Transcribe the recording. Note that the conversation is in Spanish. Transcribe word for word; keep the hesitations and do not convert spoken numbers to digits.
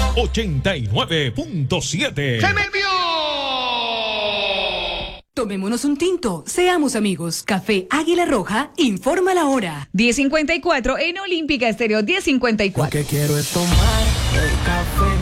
ochenta y nueve punto siete. ¡Se me vio! Tomémonos un tinto, seamos amigos. Café Águila Roja informa la hora. diez cincuenta y cuatro en Olímpica Estéreo, diez cincuenta y cuatro. Lo que quiero es tomar el café.